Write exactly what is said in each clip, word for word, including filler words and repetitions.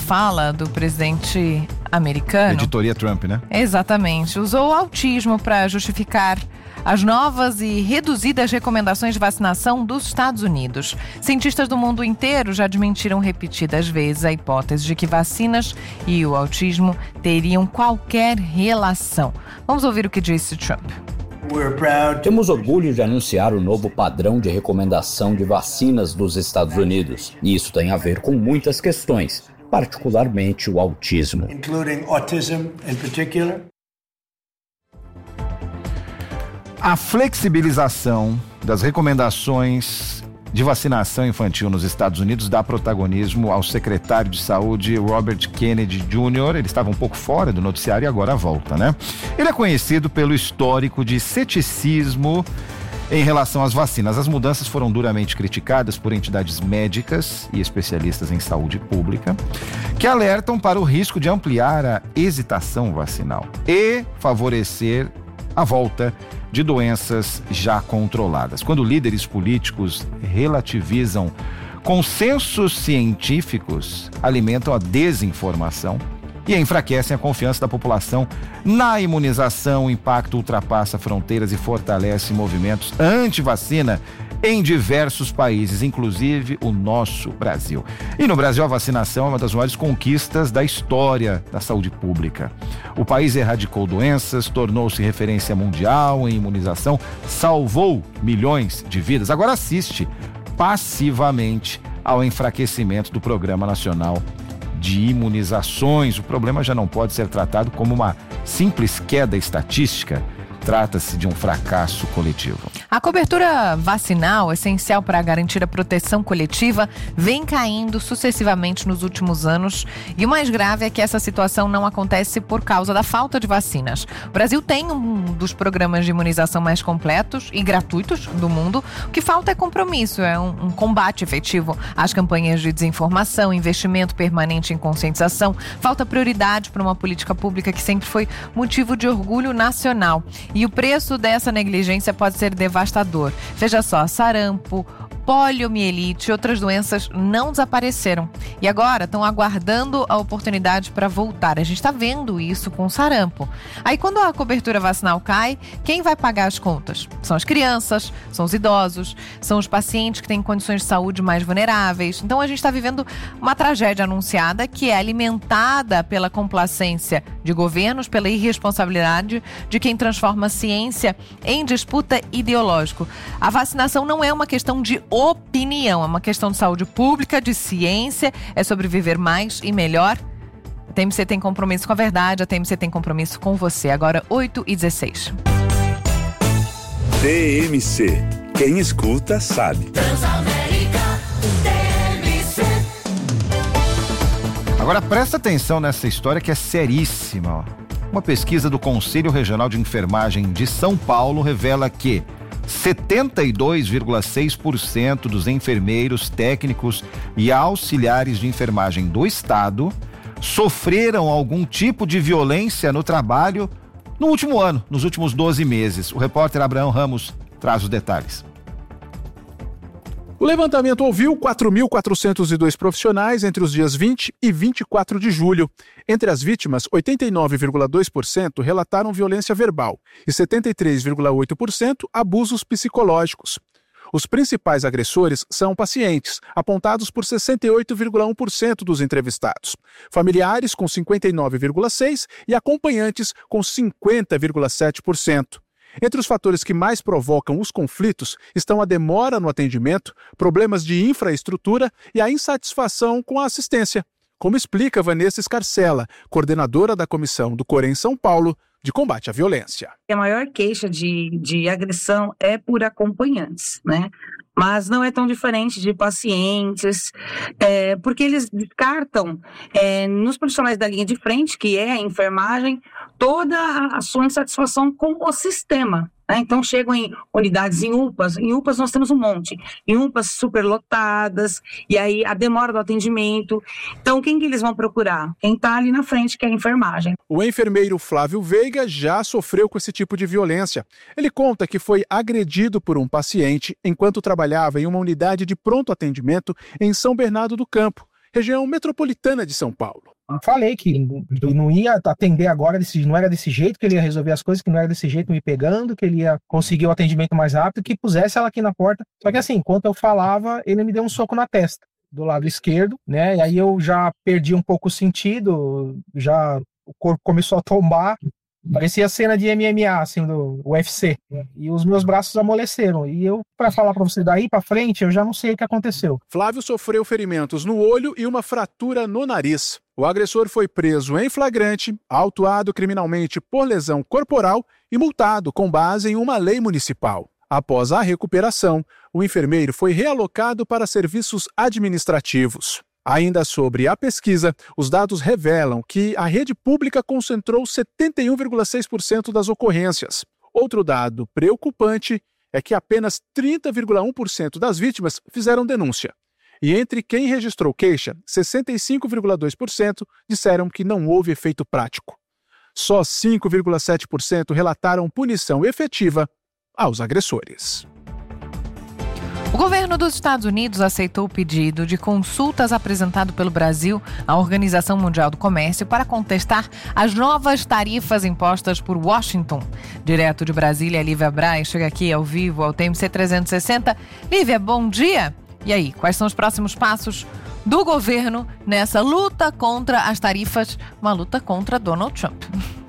fala do presidente americano... Editoria Trump, né? Exatamente. Usou o autismo para justificar as novas e reduzidas recomendações de vacinação dos Estados Unidos. Cientistas do mundo inteiro já desmentiram repetidas vezes a hipótese de que vacinas e o autismo teriam qualquer relação. Vamos ouvir o que disse Trump. Temos orgulho de anunciar o novo padrão de recomendação de vacinas dos Estados Unidos. E isso tem a ver com muitas questões, particularmente o autismo. A flexibilização das recomendações de vacinação infantil nos Estados Unidos dá protagonismo ao secretário de saúde Robert Kennedy Júnior Ele estava um pouco fora do noticiário e agora volta, né? Ele é conhecido pelo histórico de ceticismo em relação às vacinas. As mudanças foram duramente criticadas por entidades médicas e especialistas em saúde pública, que alertam para o risco de ampliar a hesitação vacinal e favorecer a volta de doenças já controladas. Quando líderes políticos relativizam consensos científicos, alimentam a desinformação e enfraquecem a confiança da população na imunização, o impacto ultrapassa fronteiras e fortalece movimentos anti-vacina em diversos países, inclusive o nosso Brasil. E no Brasil, a vacinação é uma das maiores conquistas da história da saúde pública. O país erradicou doenças, tornou-se referência mundial em imunização, salvou milhões de vidas. Agora assiste passivamente ao enfraquecimento do Programa Nacional de Imunizações. O problema já não pode ser tratado como uma simples queda estatística. Trata-se de um fracasso coletivo. A cobertura vacinal, essencial para garantir a proteção coletiva, vem caindo sucessivamente nos últimos anos. E o mais grave é que essa situação não acontece por causa da falta de vacinas. O Brasil tem um dos programas de imunização mais completos e gratuitos do mundo. O que falta é compromisso, é um, um combate efetivo às campanhas de desinformação, investimento permanente em conscientização. Falta prioridade para uma política pública que sempre foi motivo de orgulho nacional. E o preço dessa negligência pode ser devastador. Veja só, sarampo, poliomielite e outras doenças não desapareceram. E agora estão aguardando a oportunidade para voltar. A gente está vendo isso com o sarampo. Aí quando a cobertura vacinal cai, quem vai pagar as contas? São as crianças, são os idosos, são os pacientes que têm condições de saúde mais vulneráveis. Então a gente está vivendo uma tragédia anunciada que é alimentada pela complacência de governos, pela irresponsabilidade de quem transforma a ciência em disputa ideológica. A vacinação não é uma questão de opinião, é uma questão de saúde pública, de ciência, é sobre viver mais e melhor. A T M C tem compromisso com a verdade, a T M C tem compromisso com você. Agora, oito e dezesseis. T M C. Quem escuta sabe. Transamérica, T M C. Agora presta atenção nessa história que é seríssima, ó. Uma pesquisa do Conselho Regional de Enfermagem de São Paulo revela que setenta e dois vírgula seis por cento dos enfermeiros, técnicos e auxiliares de enfermagem do estado sofreram algum tipo de violência no trabalho no último ano, nos últimos doze meses. O repórter Abraão Ramos traz os detalhes. O levantamento ouviu quatro mil quatrocentos e dois profissionais entre os dias vinte e vinte e quatro de julho. Entre as vítimas, oitenta e nove vírgula dois por cento relataram violência verbal e setenta e três vírgula oito por cento abusos psicológicos. Os principais agressores são pacientes, apontados por sessenta e oito vírgula um por cento dos entrevistados, familiares com cinquenta e nove vírgula seis por cento e acompanhantes com cinquenta vírgula sete por cento. Entre os fatores que mais provocam os conflitos estão a demora no atendimento, problemas de infraestrutura e a insatisfação com a assistência, como explica Vanessa Scarcella, coordenadora da comissão do Corém São Paulo de combate à violência. A maior queixa de, de agressão é por acompanhantes, né? Mas não é tão diferente de pacientes, é, porque eles descartam é, nos profissionais da linha de frente, que é a enfermagem, toda a, a sua insatisfação com o sistema. Né? Então chegam em unidades em U P As, em U P As nós temos um monte, em U P As superlotadas, e aí a demora do atendimento. Então quem que eles vão procurar? Quem está ali na frente, que é a enfermagem. O enfermeiro Flávio Veiga já sofreu com esse tipo de violência. Ele conta que foi agredido por um paciente enquanto trabalhava em uma unidade de pronto atendimento em São Bernardo do Campo. região metropolitana de São Paulo. Eu falei que não ia atender agora, desse, não era desse jeito que ele ia resolver as coisas, que não era desse jeito me pegando, que ele ia conseguir o atendimento mais rápido, que pusesse ela aqui na porta. Só que assim, enquanto eu falava, ele me deu um soco na testa, do lado esquerdo, né? E aí eu já perdi um pouco o sentido, já o corpo começou a tombar. Parecia a cena de M M A, assim, do U F C. E os meus braços amoleceram. E eu, pra falar pra você, daí pra frente, eu já não sei o que aconteceu. Flávio sofreu ferimentos no olho e uma fratura no nariz. O agressor foi preso em flagrante, autuado criminalmente por lesão corporal e multado com base em uma lei municipal. Após a recuperação, o enfermeiro foi realocado para serviços administrativos. Ainda sobre a pesquisa, os dados revelam que a rede pública concentrou setenta e um vírgula seis por cento das ocorrências. Outro dado preocupante é que apenas trinta vírgula um por cento das vítimas fizeram denúncia. E entre quem registrou queixa, sessenta e cinco vírgula dois por cento disseram que não houve efeito prático. Só cinco vírgula sete por cento relataram punição efetiva aos agressores. O governo dos Estados Unidos aceitou o pedido de consultas apresentado pelo Brasil à Organização Mundial do Comércio para contestar as novas tarifas impostas por Washington. Direto de Brasília, Lívia Braz chega aqui ao vivo ao T M C trezentos e sessenta. Lívia, bom dia! E aí, quais são os próximos passos do governo nessa luta contra as tarifas, uma luta contra Donald Trump?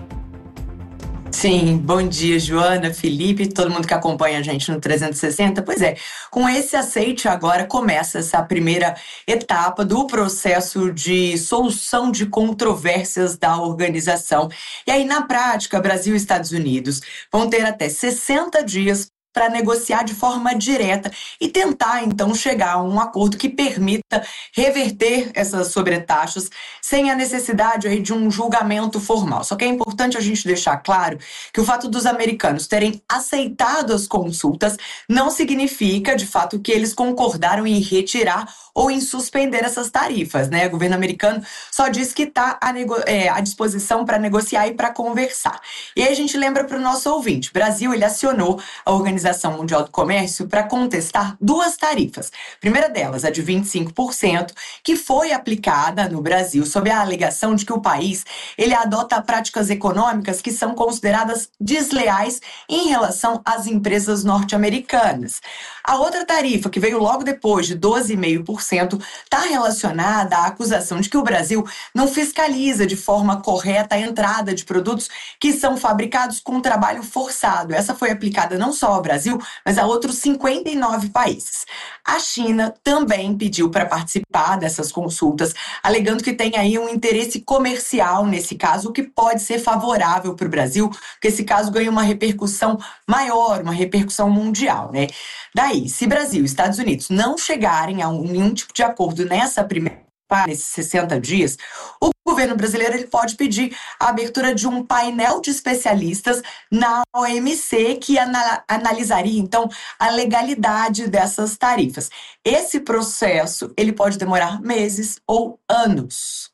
Sim, bom dia, Joana, Felipe, todo mundo que acompanha a gente no trezentos e sessenta. Pois é, com esse aceite agora começa essa primeira etapa do processo de solução de controvérsias da organização. E aí, na prática, Brasil e Estados Unidos vão ter até sessenta dias para negociar de forma direta e tentar, então, chegar a um acordo que permita reverter essas sobretaxas sem a necessidade aí de um julgamento formal. Só que é importante a gente deixar claro que o fato dos americanos terem aceitado as consultas não significa, de fato, que eles concordaram em retirar ou em suspender essas tarifas, né? O governo americano só diz que está à, nego- é, à disposição para negociar e para conversar. E aí a gente lembra para o nosso ouvinte, o Brasil, ele acionou a Organização Mundial do Comércio para contestar duas tarifas. A primeira delas, a de vinte e cinco por cento, que foi aplicada no Brasil sob a alegação de que o país ele adota práticas econômicas que são consideradas desleais em relação às empresas norte-americanas. A outra tarifa, que veio logo depois, de doze vírgula cinco por cento, está relacionada à acusação de que o Brasil não fiscaliza de forma correta a entrada de produtos que são fabricados com trabalho forçado. Essa foi aplicada não só ao Brasil, mas a outros cinquenta e nove países. A China também pediu para participar dessas consultas, alegando que tem aí um interesse comercial nesse caso, o que pode ser favorável para o Brasil, porque esse caso ganha uma repercussão maior, uma repercussão mundial, né? Daí, se Brasil e Estados Unidos não chegarem a um, nenhum tipo de acordo nessa primeira nesses sessenta dias, o governo brasileiro ele pode pedir a abertura de um painel de especialistas na O M C que ana- analisaria, então, a legalidade dessas tarifas. Esse processo ele pode demorar meses ou anos.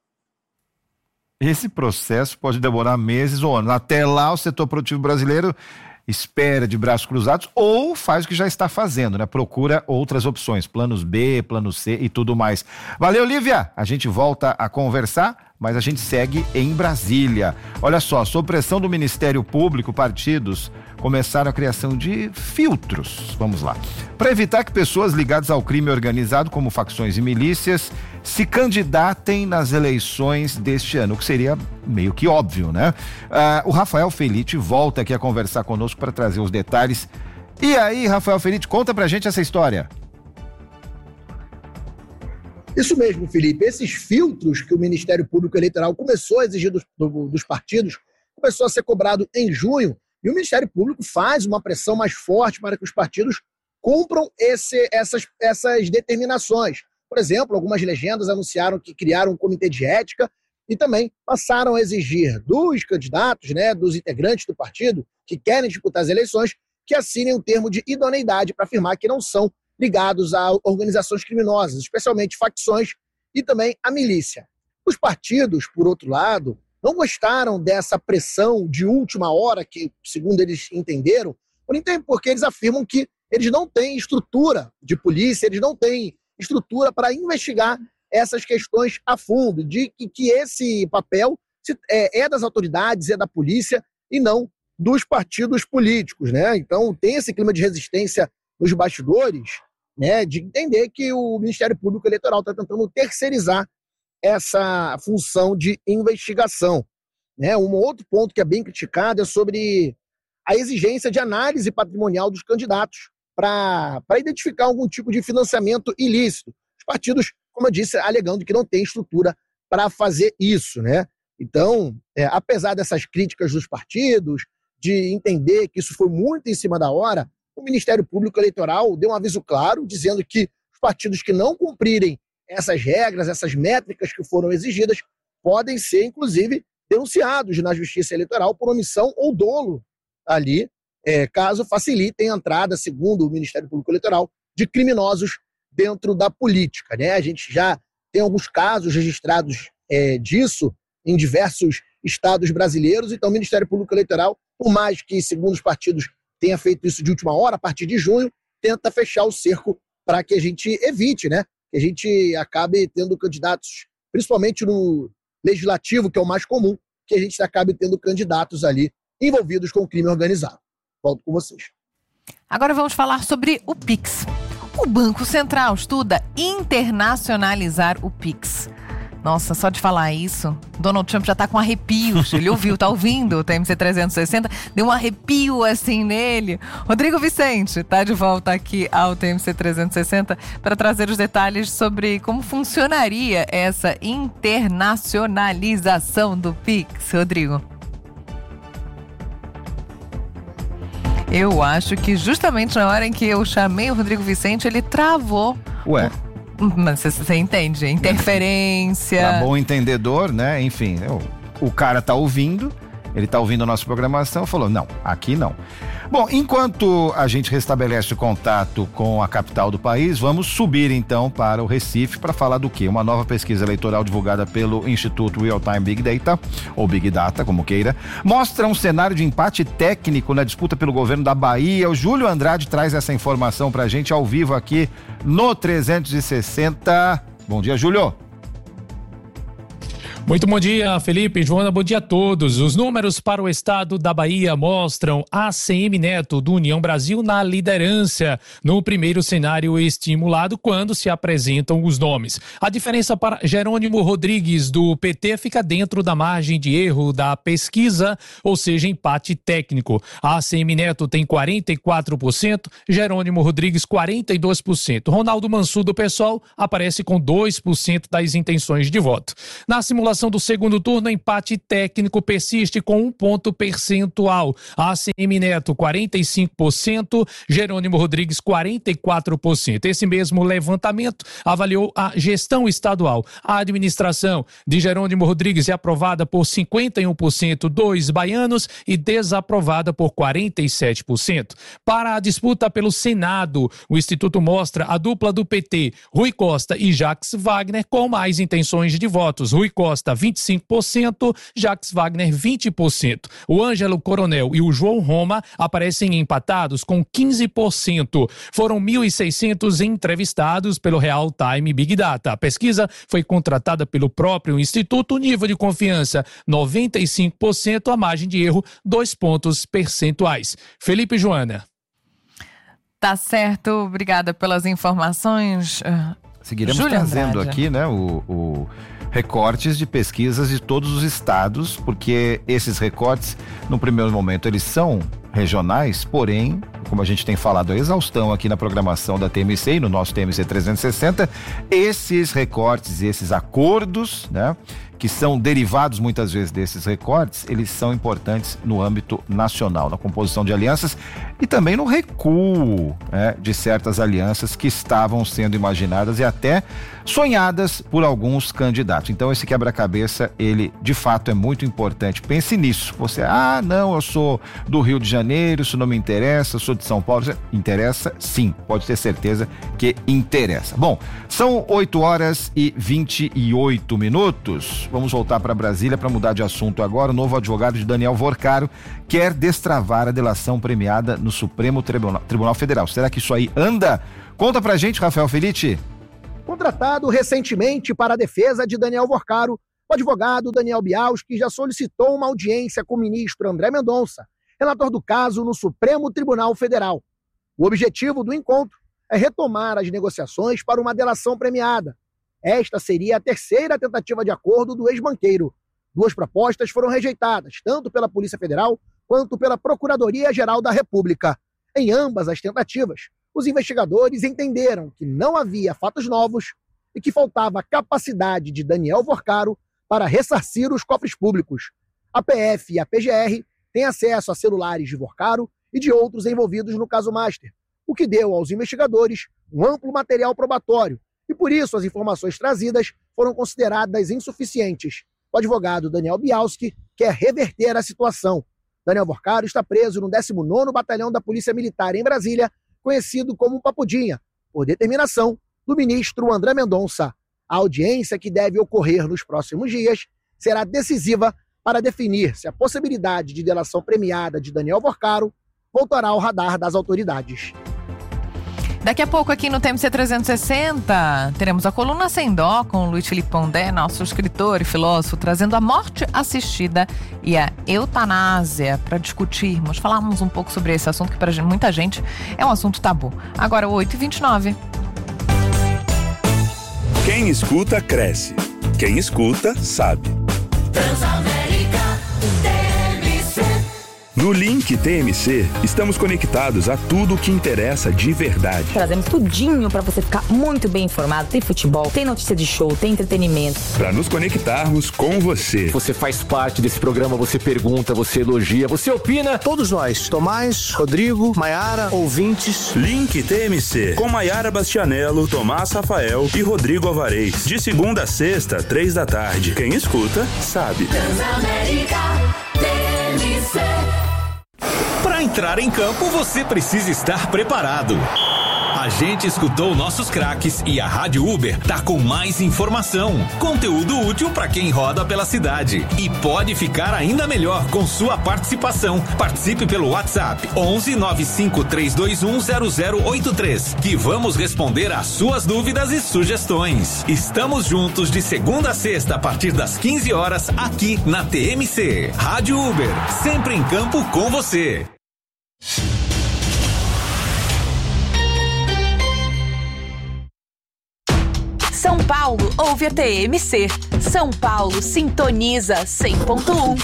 Esse processo pode demorar meses ou anos. Até lá, o setor produtivo brasileiro espera de braços cruzados ou faz o que já está fazendo, né? Procura outras opções, planos B, plano C e tudo mais. Valeu, Lívia! A gente volta a conversar, mas a gente segue em Brasília. Olha só, sob pressão do Ministério Público, partidos começaram a criação de filtros. Vamos lá. Para evitar que pessoas ligadas ao crime organizado, como facções e milícias, se candidatem nas eleições deste ano, o que seria meio que óbvio, né? Ah, o Rafael Felite volta aqui a conversar conosco para trazer os detalhes. E aí, Rafael Felite, conta pra gente essa história. Isso mesmo, Felipe. Esses filtros que o Ministério Público Eleitoral começou a exigir dos, do, dos partidos, começou a ser cobrado em junho, e o Ministério Público faz uma pressão mais forte para que os partidos cumpram esse, essas, essas determinações. Por exemplo, algumas legendas anunciaram que criaram um comitê de ética e também passaram a exigir dos candidatos, né, dos integrantes do partido que querem disputar as eleições, que assinem um termo de idoneidade para afirmar que não são ligados a organizações criminosas, especialmente facções e também a milícia. Os partidos, por outro lado, não gostaram dessa pressão de última hora, que, segundo eles entenderam, porque eles afirmam que eles não têm estrutura de polícia, eles não têm estrutura para investigar essas questões a fundo, de que, que esse papel se, é, é das autoridades, é da polícia e não dos partidos políticos, né? Então tem esse clima de resistência nos bastidores, né, de entender que o Ministério Público Eleitoral está tentando terceirizar essa função de investigação. Né? Um outro ponto que é bem criticado é sobre a exigência de análise patrimonial dos candidatos para identificar algum tipo de financiamento ilícito. Os partidos, como eu disse, alegando que não tem estrutura para fazer isso. Né? Então, é, apesar dessas críticas dos partidos, de entender que isso foi muito em cima da hora, o Ministério Público Eleitoral deu um aviso claro, dizendo que os partidos que não cumprirem essas regras, essas métricas que foram exigidas, podem ser, inclusive, denunciados na Justiça Eleitoral por omissão ou dolo ali, é, caso facilitem a entrada, segundo o Ministério Público Eleitoral, de criminosos dentro da política. Né? A gente já tem alguns casos registrados é, disso em diversos estados brasileiros, então o Ministério Público Eleitoral, por mais que, segundo os partidos, tenha feito isso de última hora, a partir de junho, tenta fechar o cerco para que a gente evite, né? Que a gente acabe tendo candidatos, principalmente no legislativo, que é o mais comum, que a gente acabe tendo candidatos ali envolvidos com o crime organizado. Volto com vocês. Agora vamos falar sobre o Pix. O Banco Central estuda internacionalizar o Pix. Nossa, só de falar isso, Donald Trump já tá com arrepios. Ele ouviu, tá ouvindo o T M C trezentos e sessenta, deu um arrepio assim nele. Rodrigo Vicente tá de volta aqui ao T M C trezentos e sessenta para trazer os detalhes sobre como funcionaria essa internacionalização do Pix. Rodrigo. Eu acho que justamente na hora em que eu chamei o Rodrigo Vicente, ele travou. Ué. Mas você, você entende? Interferência. Pra bom entendedor, né? Enfim, eu, o cara tá ouvindo, ele tá ouvindo a nossa programação, falou, não, aqui não. Bom, enquanto a gente restabelece o contato com a capital do país, vamos subir então para o Recife para falar do quê? Uma nova pesquisa eleitoral divulgada pelo Instituto Real Time Big Data, ou Big Data, como queira, mostra um cenário de empate técnico na disputa pelo governo da Bahia. O Júlio Andrade traz essa informação pra gente ao vivo aqui no trezentos e sessenta. Bom dia, Júlio. Muito bom dia, Felipe, Joana, bom dia a todos. Os números para o estado da Bahia mostram A C M Neto, do União Brasil, na liderança, no primeiro cenário estimulado, quando se apresentam os nomes. A diferença para Jerônimo Rodrigues, do P T, fica dentro da margem de erro da pesquisa, ou seja, empate técnico. A C M Neto tem quarenta e quatro por cento, Jerônimo Rodrigues quarenta e dois por cento. Ronaldo Mansur, do PSOL, aparece com dois por cento das intenções de voto. Na simulação do segundo turno, empate técnico persiste com um ponto percentual. A C M Neto, quarenta e cinco por cento, Jerônimo Rodrigues, quarenta e quatro por cento. Esse mesmo levantamento avaliou a gestão estadual. A administração de Jerônimo Rodrigues é aprovada por cinquenta e um por cento dos baianos e desaprovada por quarenta e sete por cento. Para a disputa pelo Senado, o Instituto mostra a dupla do P T, Rui Costa e Jacques Wagner, com mais intenções de votos. Rui Costa, vinte e cinco por cento, Jacques Wagner, vinte por cento. O Ângelo Coronel e o João Roma aparecem empatados com quinze por cento. Foram mil e seiscentos entrevistados pelo Real Time Big Data. A pesquisa foi contratada pelo próprio Instituto. O nível de confiança, noventa e cinco por cento, a margem de erro, dois pontos percentuais. Felipe e Joana. Tá certo, obrigada pelas informações. Seguiremos Júlio trazendo Andrade. aqui, né, o... o... recortes de pesquisas de todos os estados, porque esses recortes, no primeiro momento, eles são regionais, porém, como a gente tem falado a exaustão aqui na programação da T M C e no nosso T M C trezentos e sessenta, esses recortes, esses acordos, né, que são derivados muitas vezes desses recortes, eles são importantes no âmbito nacional, na composição de alianças e também no recuo, né, de certas alianças que estavam sendo imaginadas e até sonhadas por alguns candidatos. Então esse quebra-cabeça, ele de fato é muito importante. Pense nisso. Você, ah, não, eu sou do Rio de Janeiro, isso não me interessa, eu sou de São Paulo. Interessa sim, pode ter certeza que interessa. Bom, são oito horas e vinte e oito minutos. Vamos voltar para Brasília para mudar de assunto agora. O novo advogado de Daniel Vorcaro quer destravar a delação premiada no Supremo Tribunal, Tribunal Federal. Será que isso aí anda? Conta pra gente, Rafael Felitti. Com Contratado recentemente para a defesa de Daniel Vorcaro, o advogado Daniel Bialski já solicitou uma audiência com o ministro André Mendonça, relator do caso no Supremo Tribunal Federal. O objetivo do encontro é retomar as negociações para uma delação premiada. Esta seria a terceira tentativa de acordo do ex-banqueiro. Duas propostas foram rejeitadas, tanto pela Polícia Federal quanto pela Procuradoria-Geral da República. Em ambas as tentativas, os investigadores entenderam que não havia fatos novos e que faltava capacidade de Daniel Vorcaro para ressarcir os cofres públicos. A P F e a P G R têm acesso a celulares de Vorcaro e de outros envolvidos no caso Master, o que deu aos investigadores um amplo material probatório, e por isso as informações trazidas foram consideradas insuficientes. O advogado Daniel Bialski quer reverter a situação. Daniel Vorcaro está preso no décimo nono Batalhão da Polícia Militar em Brasília, conhecido como Papudinha, por determinação do ministro André Mendonça. A audiência, que deve ocorrer nos próximos dias, será decisiva para definir se a possibilidade de delação premiada de Daniel Vorcaro voltará ao radar das autoridades. Daqui a pouco aqui no T M C trezentos e sessenta, teremos a coluna Sem Dó com o Luiz Felipe Pondé, nosso escritor e filósofo, trazendo a morte assistida e a eutanásia para discutirmos, falarmos um pouco sobre esse assunto que para muita gente é um assunto tabu. Agora oito e vinte e nove. Quem escuta, cresce. Quem escuta, sabe. Transamérica T M C. No Link T M C, estamos conectados a tudo o que interessa de verdade. Trazemos tudinho para você ficar muito bem informado. Tem futebol, tem notícia de show, tem entretenimento. Para nos conectarmos com você. Você faz parte desse programa, você pergunta, você elogia, você opina. Todos nós, Tomás, Rodrigo, Maiara, ouvintes. Link T M C, com Maiara Bastianello, Tomás Rafael e Rodrigo Alvarez. De segunda a sexta, três da tarde. Quem escuta, sabe. Transamérica T M C. Para entrar em campo, você precisa estar preparado. A gente escutou nossos craques e a Rádio Uber tá com mais informação, conteúdo útil para quem roda pela cidade. E pode ficar ainda melhor com sua participação. Participe pelo WhatsApp onze nove cinco três dois um zero zero oito três, que vamos responder às suas dúvidas e sugestões. Estamos juntos de segunda a sexta a partir das quinze horas aqui na T M C. Rádio Uber, sempre em campo com você. São Paulo ouve a T M C. São Paulo sintoniza cem ponto um.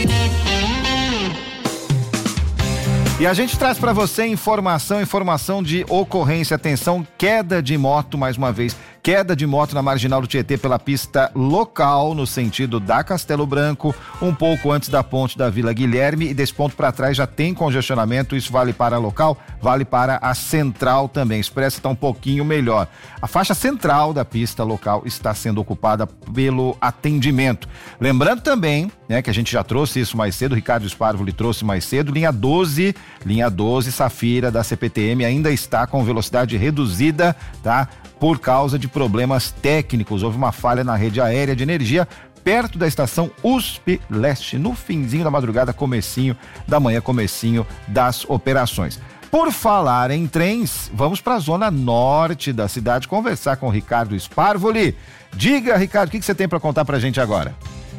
E a gente traz para você informação, informação de ocorrência. Atenção, queda de moto mais uma vez. Queda de moto na Marginal do Tietê pela pista local, no sentido da Castelo Branco, um pouco antes da ponte da Vila Guilherme, e desse ponto para trás já tem congestionamento. Isso vale para a local, vale para a central também. Expressa está um pouquinho melhor. A faixa central da pista local está sendo ocupada pelo atendimento. Lembrando também, né, que a gente já trouxe isso mais cedo, o Ricardo Sparvo lhe trouxe mais cedo, linha doze, linha doze Safira da C P T M ainda está com velocidade reduzida, tá? Por causa de problemas técnicos. Houve uma falha na rede aérea de energia perto da estação U S P Leste, no finzinho da madrugada, comecinho da manhã, comecinho das operações. Por falar em trens, vamos para a zona norte da cidade conversar com o Ricardo Sparvoli. Diga, Ricardo, o que, que você tem para contar para a gente agora?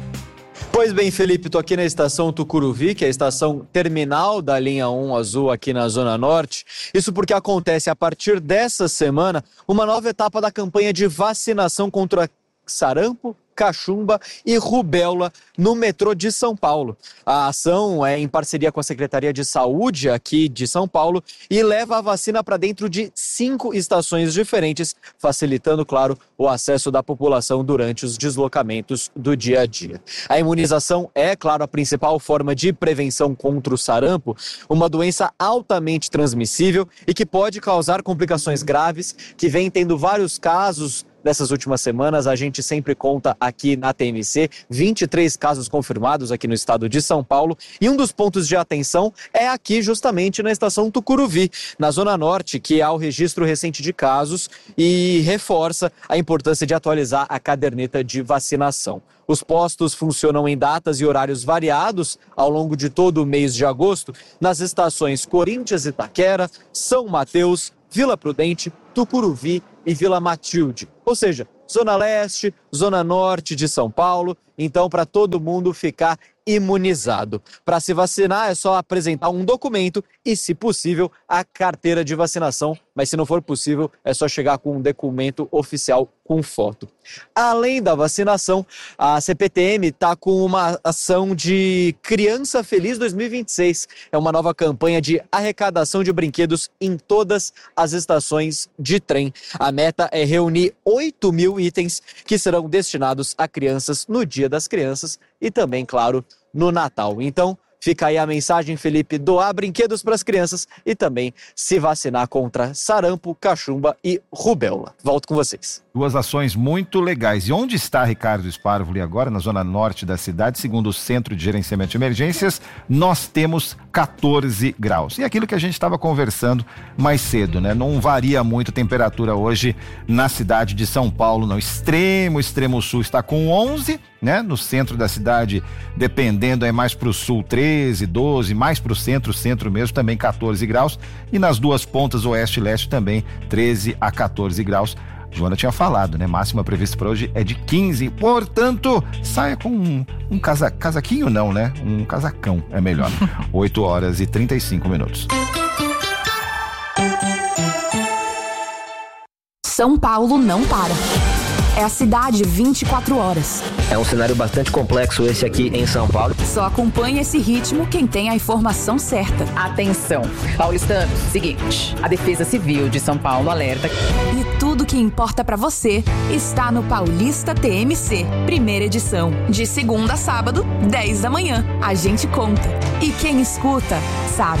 Pois bem, Felipe, estou aqui na estação Tucuruvi, que é a estação terminal da linha um azul aqui na Zona Norte. Isso porque acontece a partir dessa semana uma nova etapa da campanha de vacinação contra sarampo, cachumba e rubéola no metrô de São Paulo. A ação é em parceria com a Secretaria de Saúde aqui de São Paulo e leva a vacina para dentro de cinco estações diferentes, facilitando, claro, o acesso da população durante os deslocamentos do dia a dia. A imunização é, claro, a principal forma de prevenção contra o sarampo, uma doença altamente transmissível e que pode causar complicações graves, que vem tendo vários casos. Nessas últimas semanas, a gente sempre conta aqui na T M C vinte e três casos confirmados aqui no estado de São Paulo. E um dos pontos de atenção é aqui justamente na estação Tucuruvi, na Zona Norte, que há o registro recente de casos e reforça a importância de atualizar a caderneta de vacinação. Os postos funcionam em datas e horários variados ao longo de todo o mês de agosto nas estações Corinthians e Itaquera, São Mateus, Vila Prudente, Tucuruvi e Vila Matilde. Ou seja, Zona Leste, Zona Norte de São Paulo. Então, para todo mundo ficar imunizado. Para se vacinar, é só apresentar um documento e, se possível, a carteira de vacinação. Mas, se não for possível, é só chegar com um documento oficial com foto. Além da vacinação, a C P T M está com uma ação de Criança Feliz dois mil e vinte e seis. É uma nova campanha de arrecadação de brinquedos em todas as estações de trem. A meta é reunir oito mil itens que serão destinados a crianças no Dia das Crianças e também, claro, no Natal. Então, fica aí a mensagem, Felipe: doar brinquedos para as crianças e também se vacinar contra sarampo, cachumba e rubéola. Volto com vocês. Duas ações muito legais. E onde está Ricardo Sparvoli agora? Na zona norte da cidade, segundo o Centro de Gerenciamento de Emergências, nós temos catorze graus. E aquilo que a gente estava conversando mais cedo, né? Não varia muito a temperatura hoje na cidade de São Paulo, não. Extremo, extremo sul está com onze, né? No centro da cidade, dependendo, é mais para o sul treze, doze, mais para o centro, centro mesmo, também catorze graus. E nas duas pontas, oeste e leste, também treze a catorze graus. Joana tinha falado, né? Máxima prevista para hoje é de quinze, portanto, saia com um, um casa, casaquinho não, né? Um casacão é melhor. oito horas e trinta e cinco minutos. São Paulo não para. É a cidade vinte e quatro horas. É um cenário bastante complexo esse aqui em São Paulo. Só acompanha esse ritmo quem tem a informação certa. Atenção, paulistanos, seguinte, a Defesa Civil de São Paulo alerta. E tudo que importa pra você está no Paulista T M C, primeira edição. De segunda a sábado, dez da manhã. A gente conta. E quem escuta, sabe.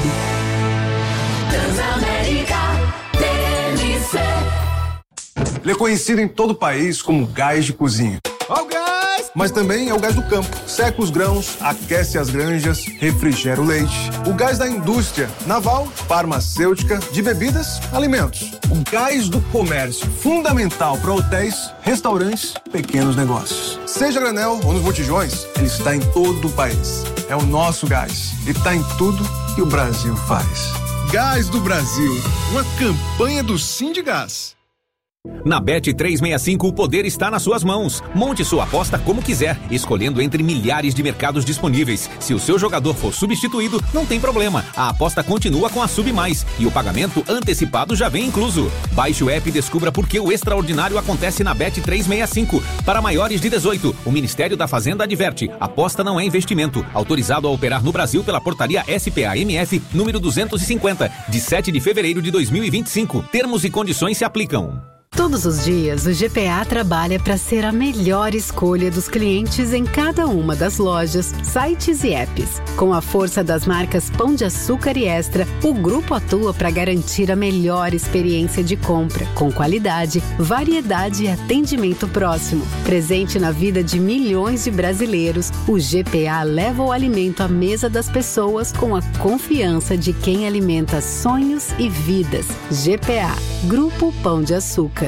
Transamérica T M C. Ele é conhecido em todo o país como gás de cozinha. Ó o gás! Mas também é o gás do campo. Seca os grãos, aquece as granjas, refrigera o leite. O gás da indústria naval, farmacêutica, de bebidas, alimentos. O gás do comércio, fundamental para hotéis, restaurantes, pequenos negócios. Seja granel ou nos botijões, ele está em todo o país. É o nosso gás e está em tudo que o Brasil faz. Gás do Brasil, uma campanha do Sindigás. Na Bet trezentos e sessenta e cinco, o poder está nas suas mãos. Monte sua aposta como quiser, escolhendo entre milhares de mercados disponíveis. Se o seu jogador for substituído, não tem problema. A aposta continua com a Sub Mais e o pagamento antecipado já vem incluso. Baixe o app e descubra por que o extraordinário acontece na Bet trezentos e sessenta e cinco. Para maiores de dezoito, o Ministério da Fazenda adverte: aposta não é investimento. Autorizado a operar no Brasil pela portaria S P A M F número duzentos e cinquenta, de sete de fevereiro de dois mil e vinte e cinco. Termos e condições se aplicam. Todos os dias, o G P A trabalha para ser a melhor escolha dos clientes em cada uma das lojas, sites e apps. Com a força das marcas Pão de Açúcar e Extra, o grupo atua para garantir a melhor experiência de compra, com qualidade, variedade e atendimento próximo. Presente na vida de milhões de brasileiros, o G P A leva o alimento à mesa das pessoas com a confiança de quem alimenta sonhos e vidas. G P A, Grupo Pão de Açúcar.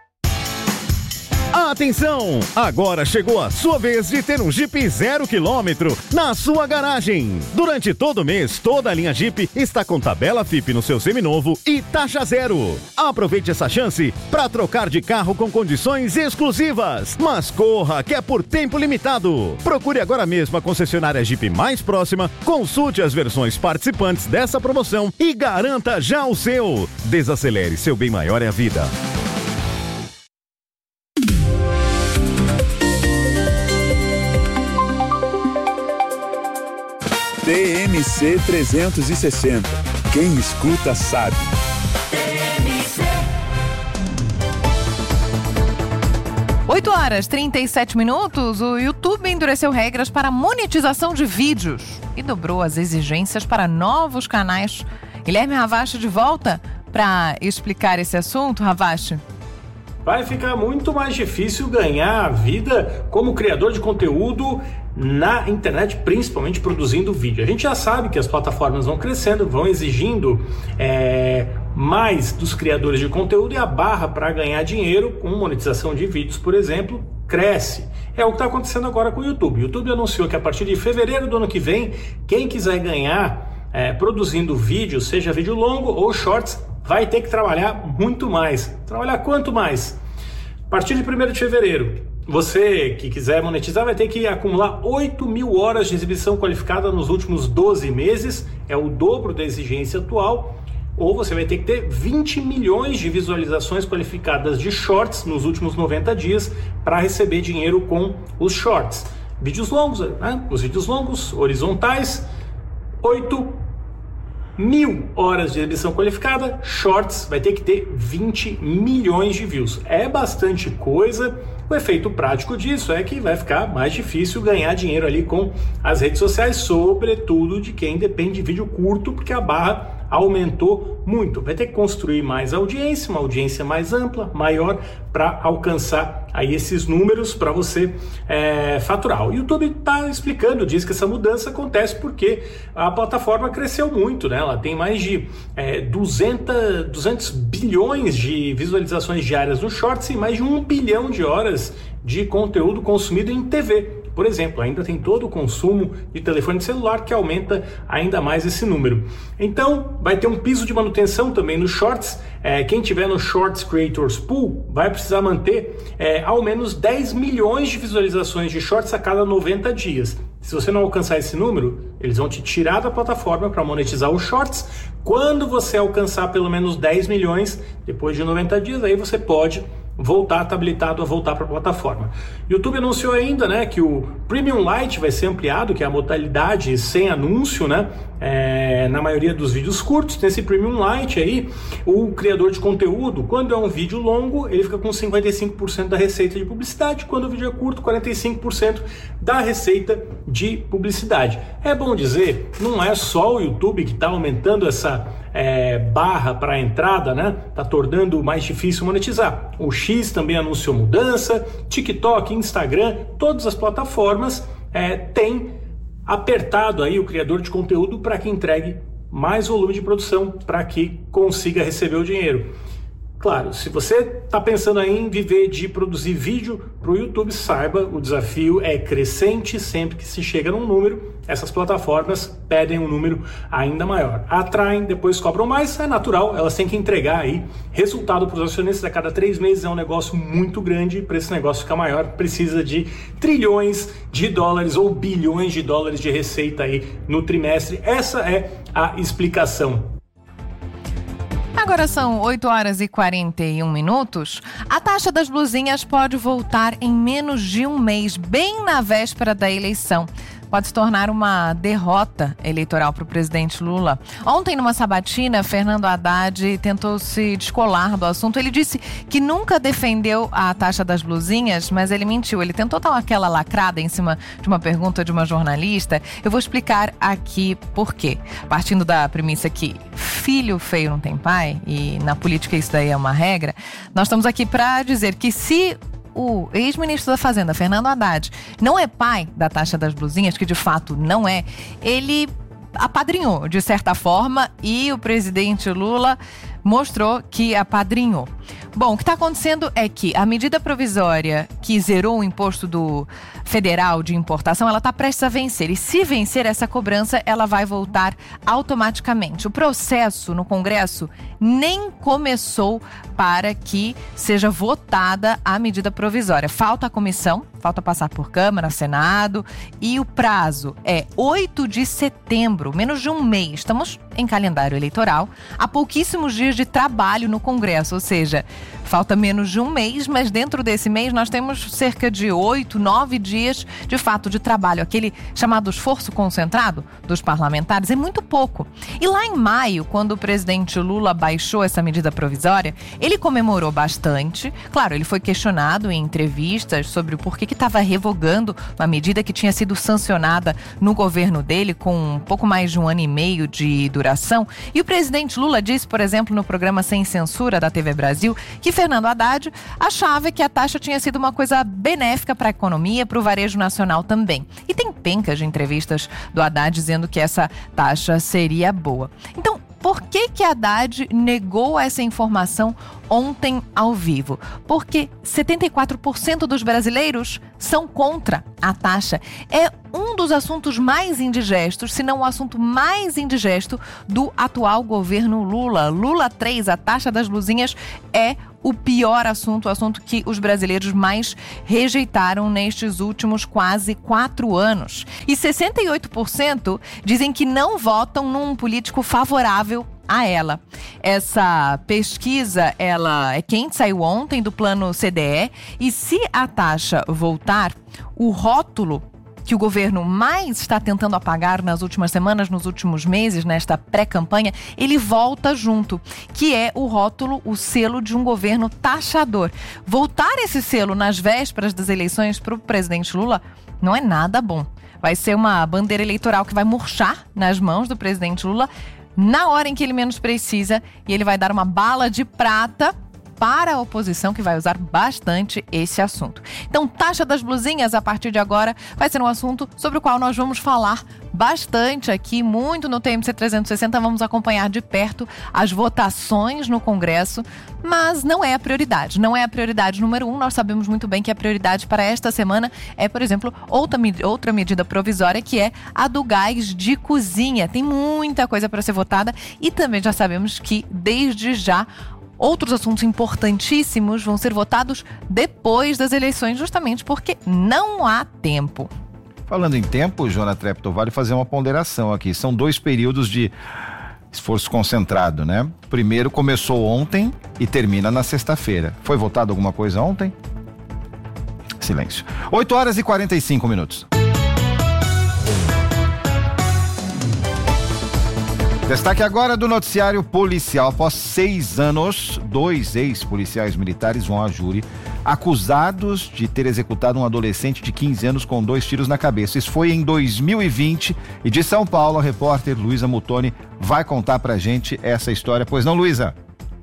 Atenção! Agora chegou a sua vez de ter um Jeep zero quilômetro na sua garagem. Durante todo o mês, toda a linha Jeep está com tabela F I P no seu seminovo e taxa zero. Aproveite essa chance para trocar de carro com condições exclusivas. Mas corra, que é por tempo limitado. Procure agora mesmo a concessionária Jeep mais próxima, consulte as versões participantes dessa promoção e garanta já o seu. Desacelere, seu bem maior é a vida. T M C trezentos e sessenta. Quem escuta sabe. oito horas e trinta e sete minutos, o YouTube endureceu regras para monetização de vídeos e dobrou as exigências para novos canais. Guilherme Ravache de volta para explicar esse assunto. Ravache. Vai ficar muito mais difícil ganhar a vida como criador de conteúdo na internet, principalmente produzindo vídeo. A gente já sabe que as plataformas vão crescendo, vão exigindo é, mais dos criadores de conteúdo e a barra para ganhar dinheiro com monetização de vídeos, por exemplo, cresce. É o que está acontecendo agora com o YouTube. O YouTube anunciou que a partir de fevereiro do ano que vem, quem quiser ganhar é, produzindo vídeo, seja vídeo longo ou shorts, vai ter que trabalhar muito mais. Trabalhar quanto mais? A partir de primeiro de fevereiro, você que quiser monetizar vai ter que acumular oito mil horas de exibição qualificada nos últimos doze meses, é o dobro da exigência atual, ou você vai ter que ter vinte milhões de visualizações qualificadas de shorts nos últimos noventa dias para receber dinheiro com os shorts. Vídeos longos, né? Os vídeos longos, horizontais, oito mil horas de exibição qualificada, shorts vai ter que ter vinte milhões de views. É bastante coisa. O efeito prático disso é que vai ficar mais difícil ganhar dinheiro ali com as redes sociais, sobretudo de quem depende de vídeo curto, porque a barra aumentou muito. Vai ter que construir mais audiência, uma audiência mais ampla, maior, para alcançar aí esses números para você é, faturar. O YouTube está explicando, diz que essa mudança acontece porque a plataforma cresceu muito, né? Ela tem mais de é, duzentos, duzentos bilhões de visualizações diárias no Shorts e mais de um bilhão de horas de conteúdo consumido em T V. Por exemplo, ainda tem todo o consumo de telefone celular que aumenta ainda mais esse número. Então, vai ter um piso de manutenção também nos Shorts. É, quem tiver no Shorts Creators Pool vai precisar manter é, ao menos dez milhões de visualizações de Shorts a cada noventa dias. Se você não alcançar esse número, eles vão te tirar da plataforma para monetizar os Shorts. Quando você alcançar pelo menos dez milhões, depois de noventa dias, aí você pode voltar, tá habilitado a voltar para a plataforma. YouTube anunciou ainda, né, que o Premium Lite vai ser ampliado, que é a modalidade sem anúncio, né, é, na maioria dos vídeos curtos. Nesse Premium Lite aí, o criador de conteúdo, quando é um vídeo longo, ele fica com cinquenta e cinco por cento da receita de publicidade, quando o vídeo é curto, quarenta e cinco por cento da receita de publicidade. É bom dizer, não é só o YouTube que está aumentando essa é, barra para a entrada, né, está tornando mais difícil monetizar. O X também anunciou mudança, TikTok, Instagram, todas as plataformas é, têm apertado aí o criador de conteúdo para que entregue mais volume de produção, para que consiga receber o dinheiro. Claro, se você está pensando aí em viver de produzir vídeo para o YouTube, saiba, o desafio é crescente. Sempre que se chega num número, essas plataformas pedem um número ainda maior. Atraem, depois cobram mais, é natural, elas têm que entregar aí resultado para os acionistas a cada três meses. É um negócio muito grande, para esse negócio ficar maior, precisa de trilhões de dólares ou bilhões de dólares de receita aí no trimestre. Essa é a explicação. Agora são oito horas e quarenta e um minutos. A taxa das blusinhas pode voltar em menos de um mês, bem na véspera da eleição. Pode se tornar uma derrota eleitoral para o presidente Lula. Ontem, numa sabatina, Fernando Haddad tentou se descolar do assunto. Ele disse que nunca defendeu a taxa das blusinhas, mas ele mentiu. Ele tentou dar aquela lacrada em cima de uma pergunta de uma jornalista. Eu vou explicar aqui por quê. Partindo da premissa que filho feio não tem pai, e na política isso daí é uma regra, nós estamos aqui para dizer que se o ex-ministro da Fazenda, Fernando Haddad, não é pai da taxa das blusinhas, que de fato não é, ele apadrinhou de certa forma e o presidente Lula mostrou que apadrinhou. Bom, o que está acontecendo é que a medida provisória que zerou o imposto do federal de importação, ela está prestes a vencer. E se vencer essa cobrança, ela vai voltar automaticamente. O processo no Congresso nem começou para que seja votada a medida provisória. Falta a comissão, falta passar por Câmara, Senado, e o prazo é oito de setembro, menos de um mês. Estamos em calendário eleitoral, há pouquíssimos dias de trabalho no Congresso, ou seja, falta menos de um mês, mas dentro desse mês nós temos cerca de oito, nove dias de fato de trabalho. Aquele chamado esforço concentrado dos parlamentares é muito pouco. E lá em maio, quando o presidente Lula baixou essa medida provisória, ele comemorou bastante. Claro, ele foi questionado em entrevistas sobre o porquê que estava revogando uma medida que tinha sido sancionada no governo dele com um pouco mais de um ano e meio de duração. E o presidente Lula disse, por exemplo, no programa Sem Censura da T V Brasil, que Fernando Haddad achava que a taxa tinha sido uma coisa benéfica para a economia, para o varejo nacional também. E tem pencas de entrevistas do Haddad dizendo que essa taxa seria boa. Então, Por que que Haddad negou essa informação ontem ao vivo? Porque setenta e quatro por cento dos brasileiros são contra a taxa. É um dos assuntos mais indigestos, se não o assunto mais indigesto do atual governo Lula. Lula três, a taxa das luzinhas, é o pior assunto, o assunto que os brasileiros mais rejeitaram nestes últimos quase quatro anos. E sessenta e oito por cento dizem que não votam num político favorável a ela. Essa pesquisa, ela é quente, saiu ontem do plano C D E, e se a taxa voltar, o rótulo que o governo mais está tentando apagar nas últimas semanas, nos últimos meses, nesta pré-campanha, ele volta junto, que é o rótulo, o selo de um governo taxador. Voltar esse selo nas vésperas das eleições para o presidente Lula não é nada bom. Vai ser uma bandeira eleitoral que vai murchar nas mãos do presidente Lula na hora em que ele menos precisa, e ele vai dar uma bala de prata para a oposição, que vai usar bastante esse assunto. Então, taxa das blusinhas, a partir de agora, vai ser um assunto sobre o qual nós vamos falar bastante aqui, muito no T M C trezentos e sessenta. Vamos acompanhar de perto as votações no Congresso, mas não é a prioridade. Não é a prioridade número um. Nós sabemos muito bem que a prioridade para esta semana é, por exemplo, outra, outra medida provisória, que é a do gás de cozinha. Tem muita coisa para ser votada e também já sabemos que, desde já, outros assuntos importantíssimos vão ser votados depois das eleições, justamente porque não há tempo. Falando em tempo, Joana Treptow, vale fazer uma ponderação aqui. São dois períodos de esforço concentrado, né? Primeiro começou ontem e termina na sexta-feira. Foi votado alguma coisa ontem? Silêncio. oito horas e quarenta e cinco minutos. Destaque agora do noticiário policial. Após seis anos, dois ex-policiais militares vão a júri acusados de ter executado um adolescente de quinze anos com dois tiros na cabeça. Isso foi em dois mil e vinte e de São Paulo, a repórter Luísa Mutoni vai contar pra gente essa história. Pois não, Luísa?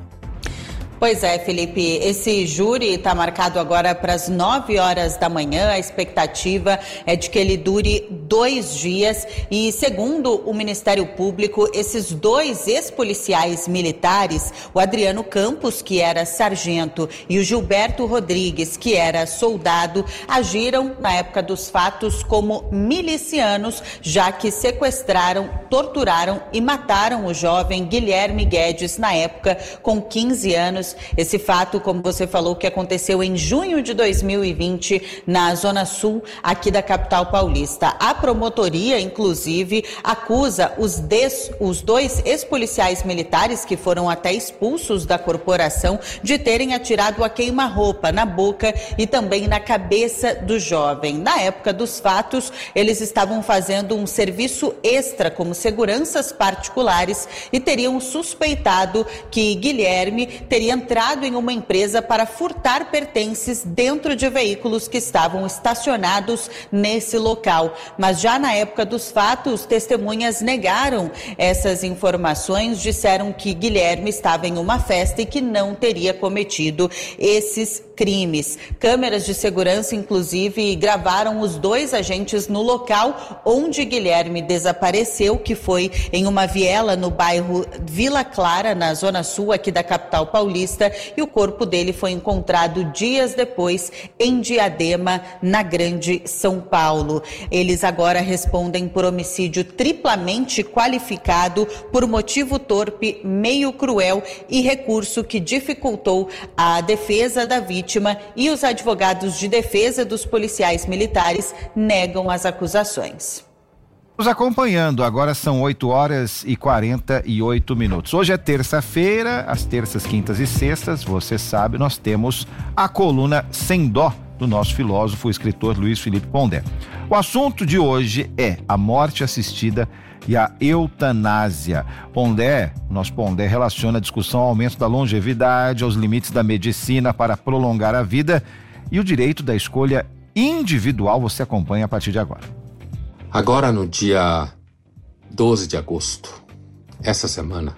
Pois é, Felipe, esse júri está marcado agora para as nove horas da manhã. A expectativa é de que ele dure dois dias e, segundo o Ministério Público, esses dois ex-policiais militares, o Adriano Campos, que era sargento, e o Gilberto Rodrigues, que era soldado, agiram na época dos fatos como milicianos, já que sequestraram, torturaram e mataram o jovem Guilherme Guedes, na época com quinze anos. Esse fato, como você falou, que aconteceu em junho de dois mil e vinte na Zona Sul, aqui da capital paulista. A promotoria, inclusive, acusa os, des, os dois ex-policiais militares, que foram até expulsos da corporação, de terem atirado a queima-roupa na boca e também na cabeça do jovem. Na época dos fatos, eles estavam fazendo um serviço extra como seguranças particulares e teriam suspeitado que Guilherme teria entrado em uma empresa para furtar pertences dentro de veículos que estavam estacionados nesse local. Mas já na época dos fatos, testemunhas negaram essas informações, disseram que Guilherme estava em uma festa e que não teria cometido esses crimes. Câmeras de segurança, inclusive, gravaram os dois agentes no local onde Guilherme desapareceu, que foi em uma viela no bairro Vila Clara, na Zona Sul, aqui da capital paulista, e o corpo dele foi encontrado dias depois em Diadema, na Grande São Paulo. Eles agora respondem por homicídio triplamente qualificado por motivo torpe, meio cruel e recurso que dificultou a defesa da vítima, e os advogados de defesa dos policiais militares negam as acusações. Nos acompanhando, agora são oito horas e quarenta e oito minutos. Hoje é terça-feira, às terças, quintas e sextas, você sabe, nós temos a coluna Sem Dó do nosso filósofo e escritor Luiz Felipe Pondé. O assunto de hoje é a morte assistida e a eutanásia. Pondé, nosso Pondé, relaciona a discussão ao aumento da longevidade, aos limites da medicina para prolongar a vida e o direito da escolha individual. Você acompanha a partir de agora. Agora, no dia doze de agosto, essa semana,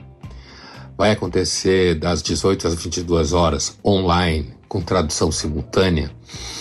vai acontecer das dezoito às vinte e duas horas, online, com tradução simultânea,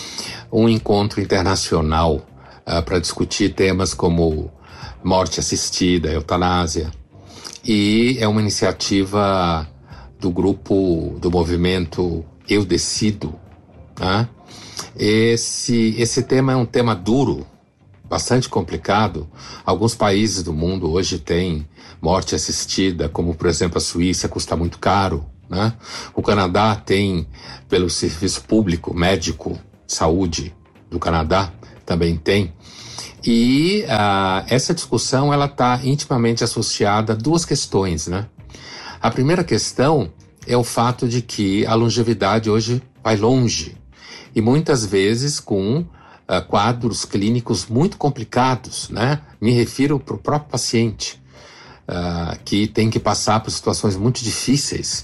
um encontro internacional uh, para discutir temas como morte assistida, eutanásia, e é uma iniciativa do grupo, do movimento Eu Decido. Né? Esse, esse tema é um tema duro, bastante complicado. Alguns países do mundo hoje têm morte assistida, como por exemplo a Suíça, custa muito caro. Né? O Canadá tem, pelo serviço público médico, saúde do Canadá, também tem. E uh, essa discussão ela está intimamente associada a duas questões, né? A primeira questão é o fato de que a longevidade hoje vai longe e muitas vezes com uh, quadros clínicos muito complicados, né? Me refiro para o próprio paciente, uh, que tem que passar por situações muito difíceis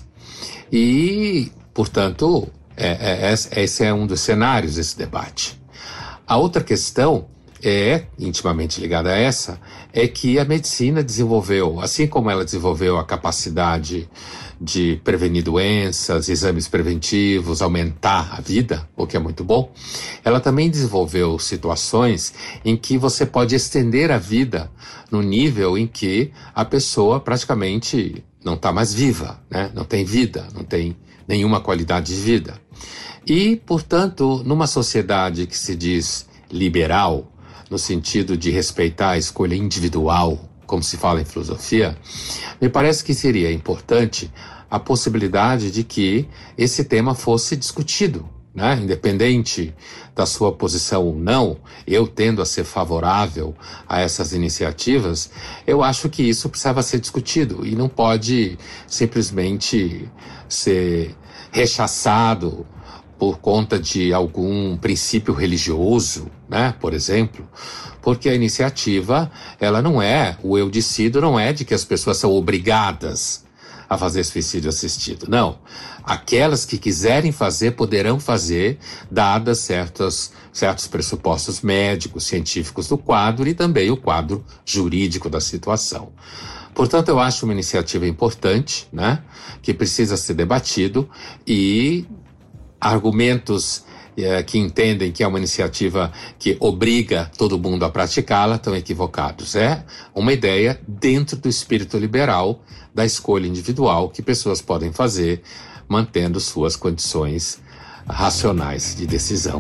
e, portanto, é, é, esse é um dos cenários desse debate. A outra questão é, intimamente ligada a essa, é que a medicina desenvolveu, assim como ela desenvolveu a capacidade de prevenir doenças, exames preventivos, aumentar a vida, o que é muito bom, ela também desenvolveu situações em que você pode estender a vida no nível em que a pessoa praticamente não está mais viva, né? Não tem vida, não tem nenhuma qualidade de vida. E, portanto, numa sociedade que se diz liberal, no sentido de respeitar a escolha individual, como se fala em filosofia, me parece que seria importante a possibilidade de que esse tema fosse discutido, né? Independente da sua posição ou não, eu tendo a ser favorável a essas iniciativas, eu acho que isso precisava ser discutido e não pode simplesmente ser rechaçado por conta de algum princípio religioso, né, por exemplo, porque a iniciativa, ela não é, o eu decido não é de que as pessoas são obrigadas a fazer suicídio assistido, não. Aquelas que quiserem fazer, poderão fazer, dadas certos, certos pressupostos médicos, científicos do quadro e também o quadro jurídico da situação. Portanto, eu acho uma iniciativa importante, né, que precisa ser debatido e argumentos eh, que entendem que é uma iniciativa que obriga todo mundo a praticá-la estão equivocados. É uma ideia dentro do espírito liberal da escolha individual que pessoas podem fazer mantendo suas condições racionais de decisão.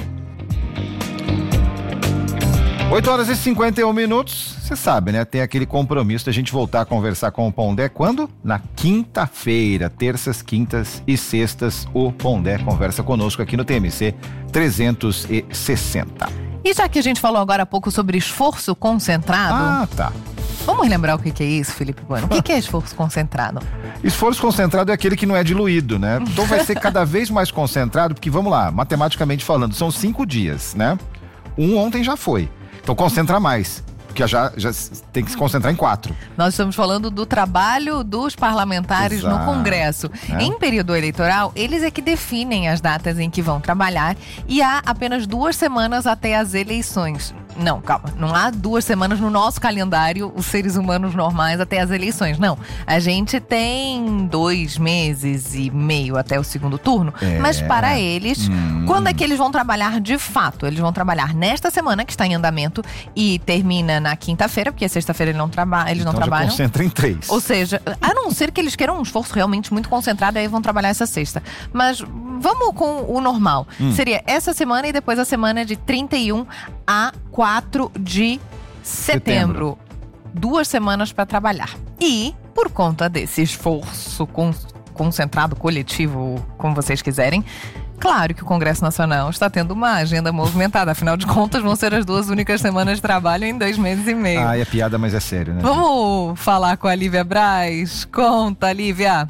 oito horas e cinquenta e um minutos, você sabe, né? Tem aquele compromisso da gente voltar a conversar com o Pondé quando? Na quinta-feira, terças, quintas e sextas, o Pondé conversa conosco aqui no T M C trezentos e sessenta. E já que a gente falou agora há pouco sobre esforço concentrado... Ah, tá. Vamos relembrar o que é isso, Felipe Bueno? O que é esforço concentrado? Esforço concentrado é aquele que não é diluído, né? Então vai ser cada vez mais concentrado, porque vamos lá, matematicamente falando, são cinco dias, né? Um ontem já foi. Então concentra mais, porque já, já tem que se concentrar em quatro. Nós estamos falando do trabalho dos parlamentares Exato, no Congresso. Né? Em período eleitoral, eles é que definem as datas em que vão trabalhar e há apenas duas semanas até as eleições. Não, calma, não há duas semanas no nosso calendário, os seres humanos normais, até as eleições, não. A gente tem dois meses e meio até o segundo turno, é. mas para eles, hum. quando é que eles vão trabalhar de fato? Eles vão trabalhar nesta semana, que está em andamento, e termina na quinta-feira, porque sexta-feira eles não, traba- eles então não trabalham. Então concentra em três. Ou seja, a não ser que eles queiram um esforço realmente muito concentrado, aí vão trabalhar essa sexta. Mas vamos com o normal. Hum. Seria essa semana e depois a semana de trinta e um a quatro de setembro. setembro. Duas semanas para trabalhar. E, por conta desse esforço con- concentrado, coletivo, como vocês quiserem, claro que o Congresso Nacional está tendo uma agenda movimentada. Afinal de contas, vão ser as duas únicas semanas de trabalho em dois meses e meio. Ah, é piada, mas é sério, né? Vamos falar com a Lívia Braz? Conta, Lívia.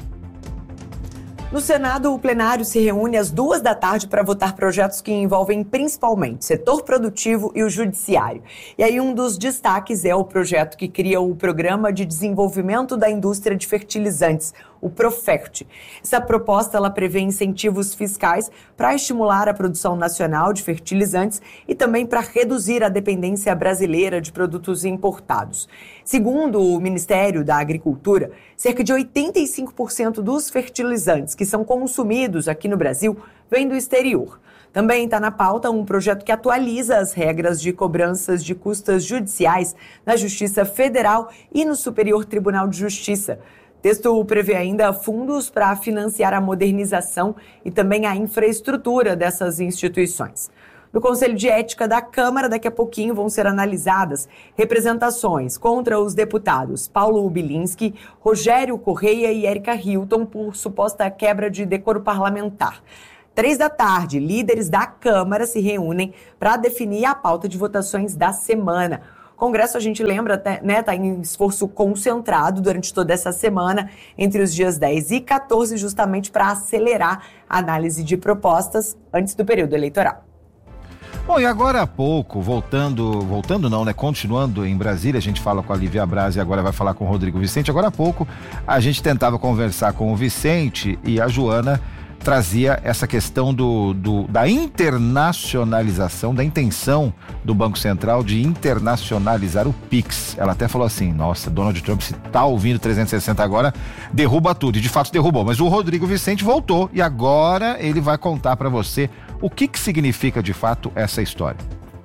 No Senado, o plenário se reúne às duas da tarde para votar projetos que envolvem principalmente o setor produtivo e o judiciário. E aí um dos destaques é o projeto que cria o Programa de Desenvolvimento da Indústria de Fertilizantes, o Profert. Essa proposta ela prevê incentivos fiscais para estimular a produção nacional de fertilizantes e também para reduzir a dependência brasileira de produtos importados. Segundo o Ministério da Agricultura, cerca de oitenta e cinco por cento dos fertilizantes que são consumidos aqui no Brasil vêm do exterior. Também está na pauta um projeto que atualiza as regras de cobranças de custas judiciais na Justiça Federal e no Superior Tribunal de Justiça. O texto prevê ainda fundos para financiar a modernização e também a infraestrutura dessas instituições. No Conselho de Ética da Câmara, daqui a pouquinho vão ser analisadas representações contra os deputados Paulo Bilinski, Rogério Correia e Érica Hilton por suposta quebra de decoro parlamentar. Três da tarde, líderes da Câmara se reúnem para definir a pauta de votações da semana. O Congresso, a gente lembra, né, está em esforço concentrado durante toda essa semana, entre os dias dez e quatorze, justamente para acelerar a análise de propostas antes do período eleitoral. Bom, e agora há pouco, voltando, voltando não, né, continuando em Brasília, a gente fala com a Lívia Braz e agora vai falar com o Rodrigo Vicente. Agora há pouco, a gente tentava conversar com o Vicente e a Joana trazia essa questão do, do, da internacionalização, da intenção do Banco Central de internacionalizar o Pix. Ela até falou assim, nossa, Donald Trump, se tá ouvindo trezentos e sessenta agora, derruba tudo. E de fato derrubou, mas o Rodrigo Vicente voltou e agora ele vai contar para você o que que significa de fato essa história.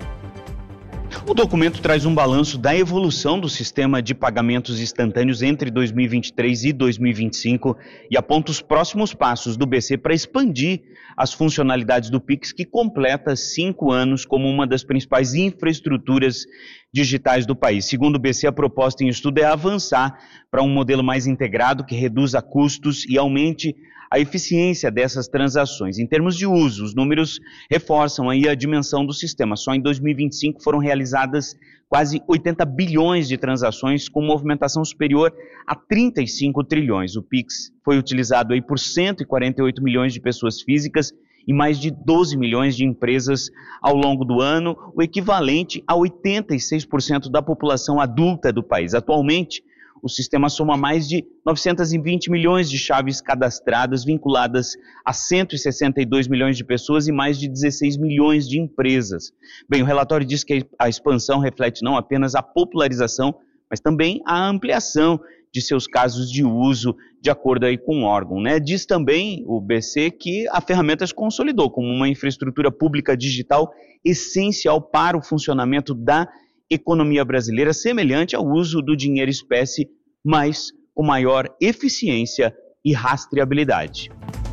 O documento traz um balanço da evolução do sistema de pagamentos instantâneos entre dois mil e vinte e três e dois mil e vinte e cinco e aponta os próximos passos do B C para expandir as funcionalidades do Pix, que completa cinco anos como uma das principais infraestruturas digitais do país. Segundo o B C, a proposta em estudo é avançar para um modelo mais integrado que reduza custos e aumente a eficiência dessas transações. Em termos de uso, os números reforçam aí a dimensão do sistema. Só em dois mil e vinte e cinco foram realizadas quase oitenta bilhões de transações, com movimentação superior a trinta e cinco trilhões. O Pix foi utilizado aí por cento e quarenta e oito milhões de pessoas físicas e mais de doze milhões de empresas ao longo do ano, o equivalente a oitenta e seis por cento da população adulta do país. Atualmente, o sistema soma mais de novecentos e vinte milhões de chaves cadastradas, vinculadas a cento e sessenta e dois milhões de pessoas e mais de dezesseis milhões de empresas. Bem, o relatório diz que a expansão reflete não apenas a popularização, mas também a ampliação de seus casos de uso, de acordo aí com o órgão, né? Diz também o B C que a ferramenta se consolidou como uma infraestrutura pública digital essencial para o funcionamento da economia brasileira, semelhante ao uso do dinheiro espécie, mas com maior eficiência e rastreabilidade.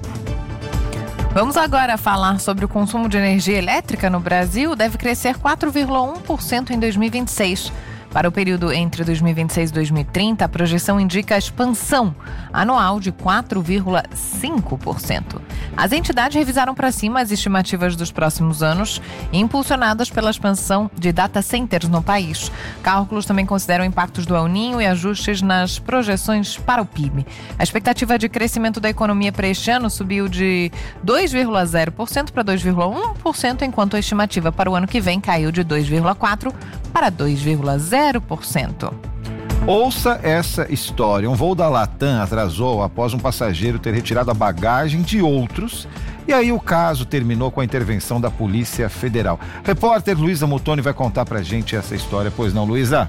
Vamos agora falar sobre o consumo de energia elétrica no Brasil. Deve crescer quatro vírgula um por cento em dois mil e vinte e seis. Para o período entre dois mil e vinte e seis e dois mil e trinta, a projeção indica a expansão anual de quatro vírgula cinco por cento. As entidades revisaram para cima as estimativas dos próximos anos, impulsionadas pela expansão de data centers no país. Cálculos também consideram impactos do El Niño e ajustes nas projeções para o P I B. A expectativa de crescimento da economia para este ano subiu de dois vírgula zero por cento para dois vírgula um por cento, enquanto a estimativa para o ano que vem caiu de dois vírgula quatro por cento para dois vírgula zero por cento. Ouça essa história. Um voo da Latam atrasou após um passageiro ter retirado a bagagem de outros. E aí o caso terminou com a intervenção da Polícia Federal. Repórter Luísa Mutoni vai contar pra gente essa história. Pois não, Luísa?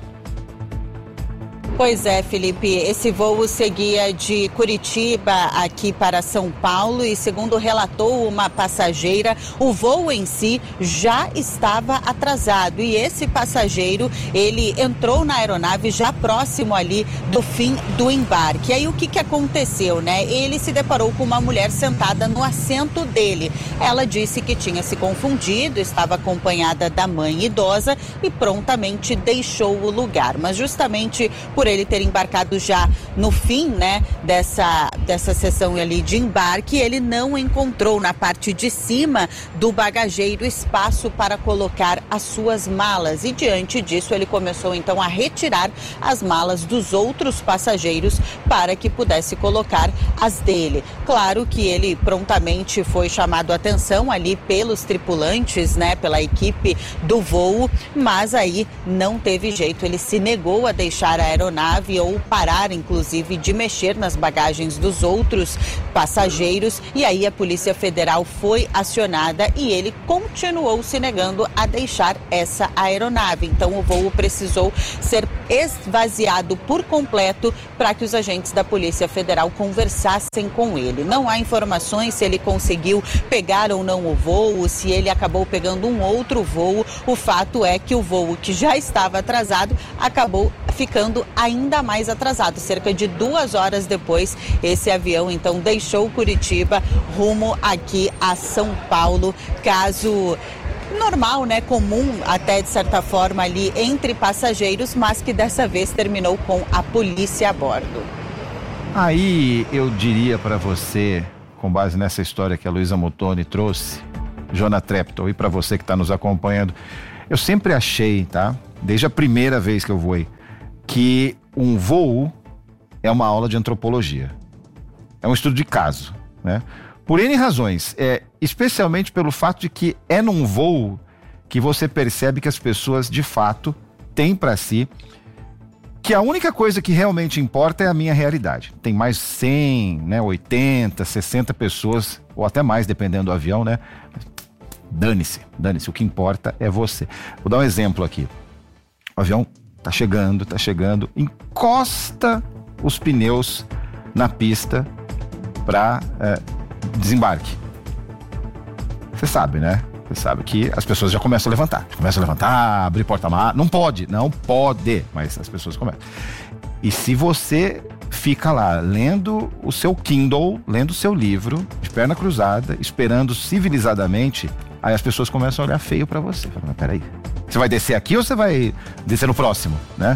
Pois é, Felipe, esse voo seguia de Curitiba aqui para São Paulo e, segundo relatou uma passageira, o voo em si já estava atrasado e esse passageiro, ele entrou na aeronave já próximo ali do fim do embarque. E aí o que que aconteceu, né? Ele se deparou com uma mulher sentada no assento dele. Ela disse que tinha se confundido, estava acompanhada da mãe idosa e prontamente deixou o lugar. Mas justamente por ele ter embarcado já no fim, né, dessa, dessa sessão ali de embarque, ele não encontrou na parte de cima do bagageiro espaço para colocar as suas malas e diante disso ele começou então a retirar as malas dos outros passageiros para que pudesse colocar as dele. Claro que ele prontamente foi chamado a atenção ali pelos tripulantes, né, pela equipe do voo, mas aí não teve jeito, ele se negou a deixar a aeronave aeronave ou parar, inclusive, de mexer nas bagagens dos outros passageiros. E aí a Polícia Federal foi acionada e ele continuou se negando a deixar essa aeronave. Então o voo precisou ser esvaziado por completo para que os agentes da Polícia Federal conversassem com ele. Não há informações se ele conseguiu pegar ou não o voo, se ele acabou pegando um outro voo. O fato é que o voo que já estava atrasado acabou ficando ainda mais atrasado. Cerca de duas horas depois, esse avião então deixou Curitiba rumo aqui a São Paulo. Caso normal, né, comum até de certa forma ali entre passageiros, mas que dessa vez terminou com a polícia a bordo. Aí eu diria para você, com base nessa história que a Luísa Muttoni trouxe, Jona Treptow, e para você que está nos acompanhando, eu sempre achei, tá, desde a primeira vez que eu voei, que um voo é uma aula de antropologia, é um estudo de caso, né? Por N razões, é, especialmente pelo fato de que é num voo que você percebe que as pessoas de fato têm para si que a única coisa que realmente importa é a minha realidade. Tem mais cem, né, oitenta, sessenta pessoas, ou até mais, dependendo do avião, né? Dane-se, dane-se, o que importa é você. Vou dar um exemplo aqui. O avião tá chegando, tá chegando, encosta os pneus na pista para é, desembarque. Você sabe, né? Você sabe que as pessoas já começam a levantar. Começam a levantar, abrir porta-malas. Não pode, não pode, mas as pessoas começam. E se você fica lá lendo o seu Kindle, lendo o seu livro, de perna cruzada, esperando civilizadamente, aí as pessoas começam a olhar feio pra você. Fala, mas peraí, você vai descer aqui ou você vai descer no próximo, né?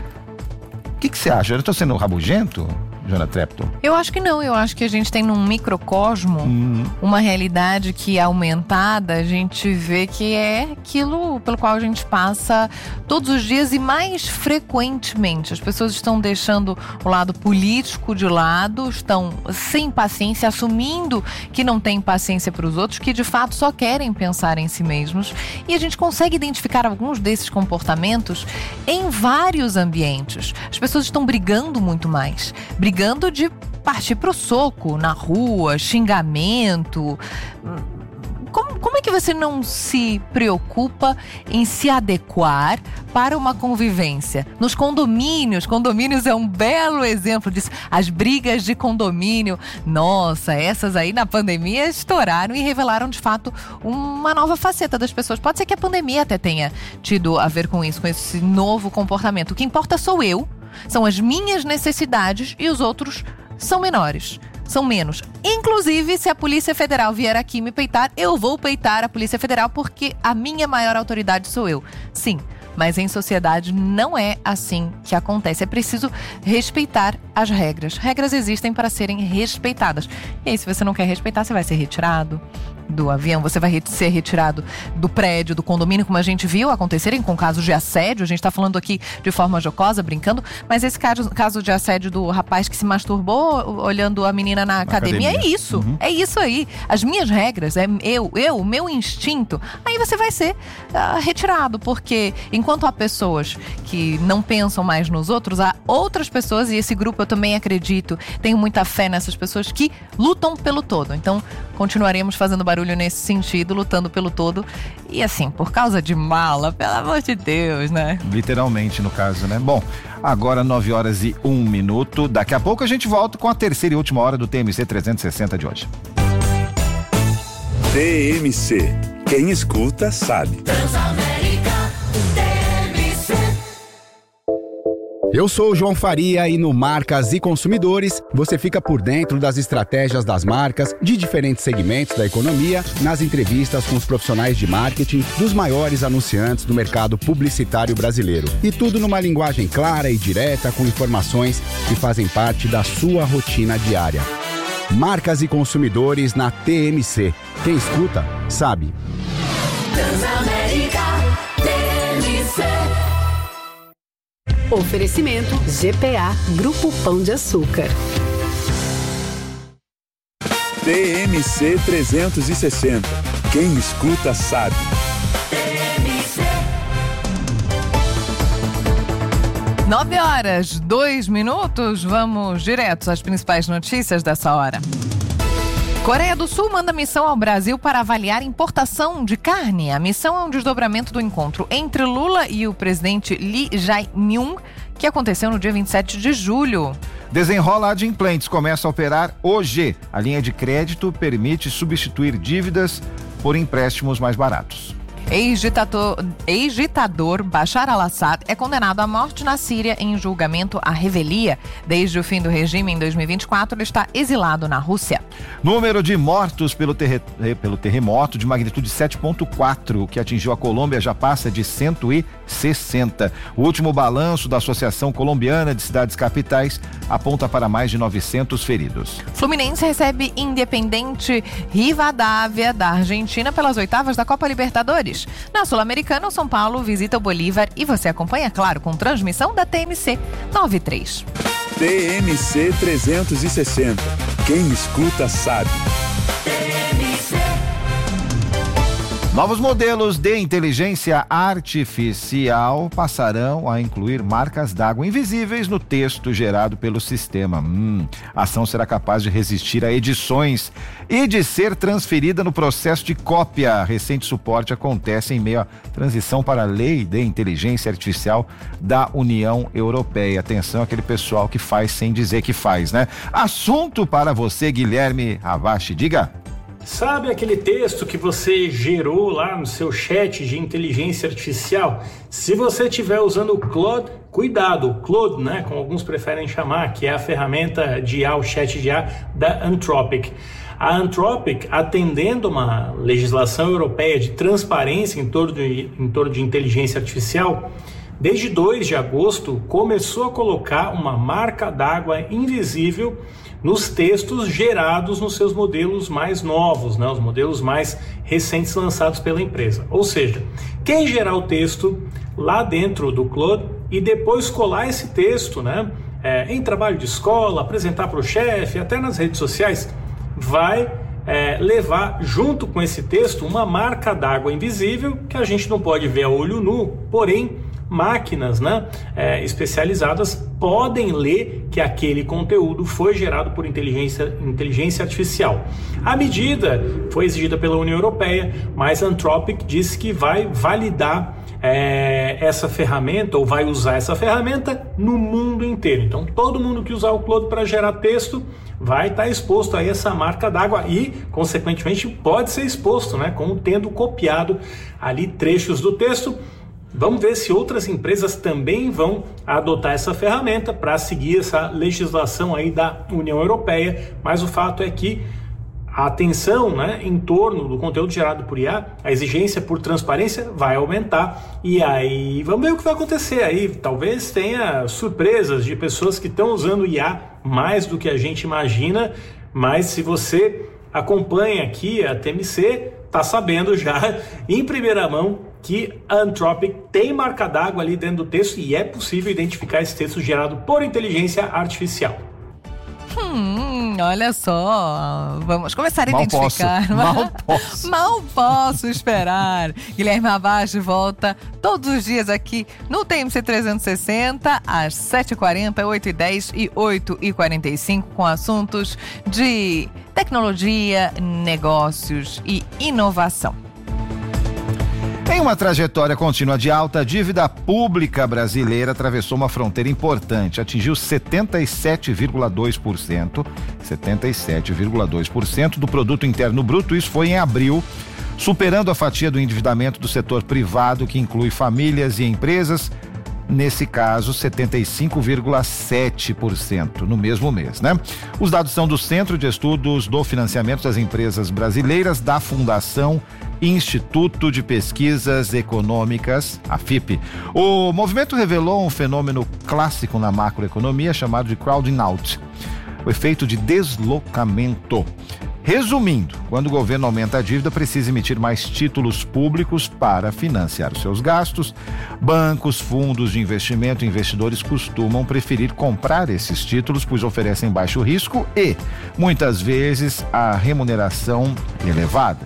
O que que você acha? Eu tô sendo rabugento, Jona Treptow? Eu acho que não, eu acho que a gente tem num microcosmo hum. uma realidade que, aumentada, a gente vê que é aquilo pelo qual a gente passa todos os dias e mais frequentemente. As pessoas estão deixando o lado político de lado, estão sem paciência, assumindo que não tem paciência para os outros, que de fato só querem pensar em si mesmos. E a gente consegue identificar alguns desses comportamentos em vários ambientes. As pessoas estão brigando muito mais, brigando Brigando de partir pro soco na rua, xingamento. Como, como é que você não se preocupa em se adequar para uma convivência? Nos condomínios, condomínios é um belo exemplo disso. As brigas de condomínio, nossa, essas aí na pandemia estouraram e revelaram de fato uma nova faceta das pessoas. Pode ser que a pandemia até tenha tido a ver com isso, com esse novo comportamento. O que importa sou eu. São as minhas necessidades e os outros são menores, são menos. Inclusive, se a Polícia Federal vier aqui me peitar, eu vou peitar a Polícia Federal porque a minha maior autoridade sou eu. Sim, mas em sociedade não é assim que acontece. É preciso respeitar as regras. Regras existem para serem respeitadas. E aí, se você não quer respeitar, você vai ser retirado do avião, você vai ser retirado do prédio, do condomínio, como a gente viu acontecerem com casos de assédio. A gente está falando aqui de forma jocosa, brincando, mas esse caso, caso de assédio do rapaz que se masturbou olhando a menina na, na academia, academia, é isso, uhum. é isso aí. As minhas regras, é eu, eu, o meu instinto, aí você vai ser uh, retirado, porque enquanto há pessoas que não pensam mais nos outros, há outras pessoas, e esse grupo eu também acredito, tenho muita fé nessas pessoas que lutam pelo todo. Então, continuaremos fazendo barulho nesse sentido, lutando pelo todo. E assim, por causa de mala, pelo amor de Deus, né? Literalmente, no caso, né? Bom, agora nove horas e um minuto. Daqui a pouco a gente volta com a terceira e última hora do T M C trezentos e sessenta de hoje. T M C. Quem escuta, sabe. Eu sou o João Faria e no Marcas e Consumidores você fica por dentro das estratégias das marcas de diferentes segmentos da economia, nas entrevistas com os profissionais de marketing dos maiores anunciantes do mercado publicitário brasileiro. E tudo numa linguagem clara e direta, com informações que fazem parte da sua rotina diária. Marcas e Consumidores na T M C. Quem escuta, sabe. Transamérica T M C. Oferecimento G P A Grupo Pão de Açúcar. T M C trezentos e sessenta. Quem escuta sabe. Nove horas, dois minutos, vamos direto às principais notícias dessa hora. Coreia do Sul manda missão ao Brasil para avaliar importação de carne. A missão é um desdobramento do encontro entre Lula e o presidente Lee Jae-myung, que aconteceu no dia vinte e sete de julho. Desenrola Adimplentes começa a operar hoje. A linha de crédito permite substituir dívidas por empréstimos mais baratos. Ex-ditador, ex-ditador Bashar al-Assad é condenado à morte na Síria em julgamento à revelia. Desde o fim do regime em dois mil e vinte e quatro, ele está exilado na Rússia. Número de mortos pelo, terre... pelo terremoto de magnitude sete ponto quatro que atingiu a Colômbia já passa de cento e sessenta. O último balanço da Associação Colombiana de Cidades Capitais aponta para mais de novecentos feridos. Fluminense recebe Independente Rivadavia da Argentina pelas oitavas da Copa Libertadores. Na Sul-Americana, o São Paulo visita o Bolívar e você acompanha, claro, com transmissão da T M C noventa e três. T M C trezentos e sessenta. Quem escuta sabe. Novos modelos de inteligência artificial passarão a incluir marcas d'água invisíveis no texto gerado pelo sistema. Hum, a ação será capaz de resistir a edições e de ser transferida no processo de cópia. Recente suporte acontece em meio à transição para a lei de inteligência artificial da União Europeia. Atenção àquele pessoal que faz sem dizer que faz, né? Assunto para você, Guilherme Ravache, diga. Sabe aquele texto que você gerou lá no seu chat de inteligência artificial? Se você estiver usando o Claude, cuidado, o Claude, né, como alguns preferem chamar, que é a ferramenta de I A, o chat de I A da Anthropic. A Anthropic, atendendo uma legislação europeia de transparência em torno de, em torno de inteligência artificial, desde dois de agosto começou a colocar uma marca d'água invisível nos textos gerados nos seus modelos mais novos, né, os modelos mais recentes lançados pela empresa. Ou seja, quem gerar o texto lá dentro do Claude e depois colar esse texto, né, é, em trabalho de escola, apresentar para o chefe, até nas redes sociais, vai é, levar junto com esse texto uma marca d'água invisível que a gente não pode ver a olho nu, porém máquinas, né, é, especializadas podem ler que aquele conteúdo foi gerado por inteligência, inteligência artificial. A medida foi exigida pela União Europeia, mas a Anthropic disse que vai validar é, essa ferramenta, ou vai usar essa ferramenta no mundo inteiro. Então, todo mundo que usar o Claude para gerar texto vai estar exposto a essa marca d'água e, consequentemente, pode ser exposto, né, como tendo copiado ali trechos do texto. Vamos ver se outras empresas também vão adotar essa ferramenta para seguir essa legislação aí da União Europeia, mas o fato é que a atenção, né, em torno do conteúdo gerado por I A, a exigência por transparência vai aumentar e aí vamos ver o que vai acontecer aí. Talvez tenha surpresas de pessoas que estão usando I A mais do que a gente imagina, mas se você acompanha aqui a T M C, está sabendo já em primeira mão que a Anthropic tem marca d'água ali dentro do texto e é possível identificar esse texto gerado por inteligência artificial. Hum, olha só, vamos começar a mal identificar. Posso, mal posso. Mal posso esperar. Guilherme Ravache volta todos os dias aqui no T M C trezentos e sessenta, às sete e quarenta, oito e dez e oito e quarenta e cinco, com assuntos de tecnologia, negócios e inovação. Em uma trajetória contínua de alta, a dívida pública brasileira atravessou uma fronteira importante, atingiu setenta e sete vírgula dois por cento, setenta e sete vírgula dois por cento do produto interno bruto. Isso foi em abril, superando a fatia do endividamento do setor privado, que inclui famílias e empresas, nesse caso setenta e cinco vírgula sete por cento no mesmo mês, né? Os dados são do Centro de Estudos do Financiamento das Empresas Brasileiras, da Fundação Instituto de Pesquisas Econômicas, a F I P. O movimento revelou um fenômeno clássico na macroeconomia chamado de crowding out, o efeito de deslocamento. Resumindo, quando o governo aumenta a dívida, precisa emitir mais títulos públicos para financiar os seus gastos. Bancos, fundos de investimento e investidores costumam preferir comprar esses títulos, pois oferecem baixo risco e, muitas vezes, a remuneração elevada.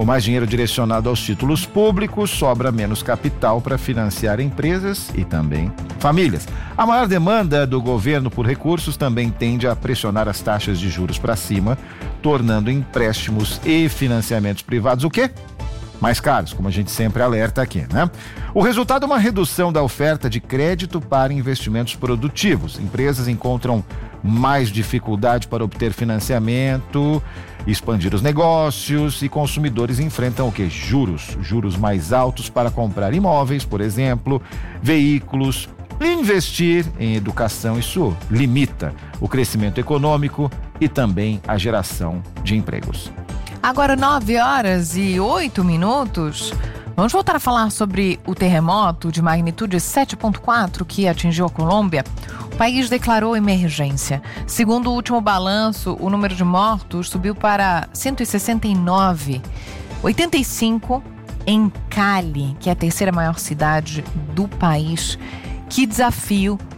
Com mais dinheiro direcionado aos títulos públicos, sobra menos capital para financiar empresas e também famílias. A maior demanda do governo por recursos também tende a pressionar as taxas de juros para cima, tornando empréstimos e financiamentos privados o quê? Mais caros, como a gente sempre alerta aqui, né? O resultado é uma redução da oferta de crédito para investimentos produtivos. Empresas encontram mais dificuldade para obter financiamento, expandir os negócios e consumidores enfrentam o quê? Juros. Juros mais altos para comprar imóveis, por exemplo, veículos. Investir em educação, isso limita o crescimento econômico e também a geração de empregos. Agora nove horas e oito minutos. Vamos voltar a falar sobre o terremoto de magnitude sete ponto quatro que atingiu a Colômbia. O país declarou emergência. Segundo o último balanço, o número de mortos subiu para cento e sessenta e nove. oitenta e cinco em Cali, que é a terceira maior cidade do país. Que desafio